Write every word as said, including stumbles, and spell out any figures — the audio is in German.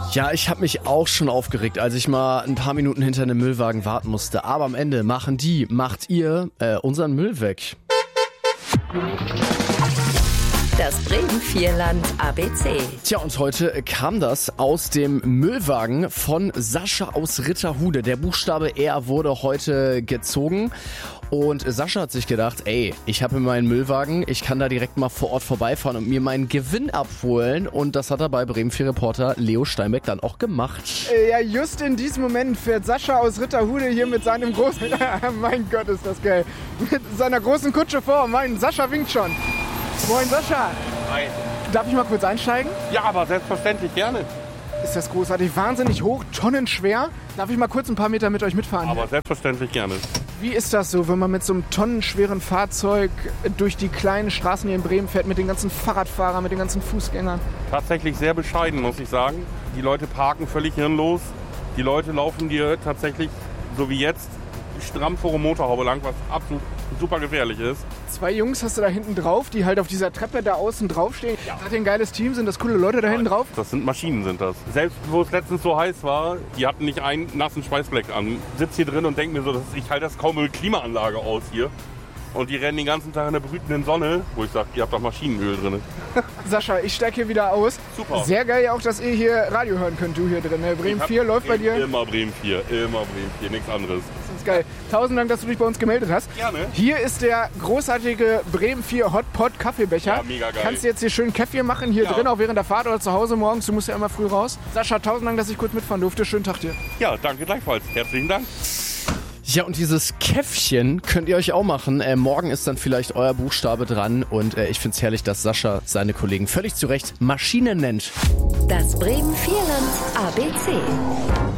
Ja, ich habe mich auch schon aufgeregt, als ich mal ein paar Minuten hinter einem Müllwagen warten musste. Aber am Ende machen die, macht ihr äh, unseren Müll weg. Das Bremen-Vierland A B C. Tja, und heute kam das aus dem Müllwagen von Sascha aus Ritterhude. Der Buchstabe R wurde heute gezogen. Und Sascha hat sich gedacht, ey, ich habe meinen Müllwagen, ich kann da direkt mal vor Ort vorbeifahren und mir meinen Gewinn abholen. Und das hat er bei Bremen vier Reporter Leo Steinbeck dann auch gemacht. Ja, just in diesem Moment fährt Sascha aus Ritterhude hier mit seinem großen, mein Gott, ist das geil, mit seiner großen Kutsche vor. Mein Sascha winkt schon. Moin Sascha. Hi. Darf ich mal kurz einsteigen? Ja, aber selbstverständlich gerne. Ist das großartig, wahnsinnig hoch, tonnenschwer. Darf ich mal kurz ein paar Meter mit euch mitfahren? Aber selbstverständlich gerne. Wie ist das so, wenn man mit so einem tonnenschweren Fahrzeug durch die kleinen Straßen hier in Bremen fährt, mit den ganzen Fahrradfahrern, mit den ganzen Fußgängern? Tatsächlich sehr bescheiden, muss ich sagen. Die Leute parken völlig hirnlos. Die Leute laufen dir tatsächlich, so wie jetzt, stramm vor der Motorhaube lang, was absolut super gefährlich ist. Zwei Jungs hast du da hinten drauf, die halt auf dieser Treppe da außen draufstehen. Ja. Seid ihr ein geiles Team? Sind das coole Leute da hinten drauf? Das sind Maschinen, sind das. Selbst wo es letztens so heiß war, die hatten nicht einen nassen Schweißfleck an. Ich sitze hier drin und denke mir so, ich halte das kaum mit Klimaanlage aus hier. Und die rennen den ganzen Tag in der brütenden Sonne, wo ich sage, ihr habt doch Maschinenöl drin. Sascha, ich steige hier wieder aus. Super. Sehr geil auch, dass ihr hier Radio hören könnt, du hier drin. Bremen vier läuft bei dir. Immer Bremen vier, immer Bremen vier, nichts anderes. Das ist geil. Tausend Dank, dass du dich bei uns gemeldet hast. Gerne. Hier ist der großartige Bremen vier Hotpot Kaffeebecher. Ja, mega geil. Kannst du jetzt hier schön Kaffee machen, hier ja. drin, auch während der Fahrt oder zu Hause morgens. Du musst ja immer früh raus. Sascha, tausend Dank, dass ich kurz mitfahren durfte. Schönen Tag dir. Ja, danke gleichfalls. Herzlichen Dank. Ja, und dieses Käffchen könnt ihr euch auch machen. Äh, morgen ist dann vielleicht euer Buchstabe dran. Und äh, ich find's herrlich, dass Sascha seine Kollegen völlig zu Recht Maschinen nennt. Das Bremen-Vierland A B C.